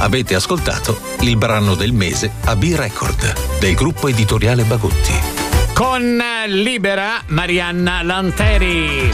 Avete ascoltato il brano del mese a B-Record del gruppo editoriale Bagotti. Con Libera, Marianna Lanteri.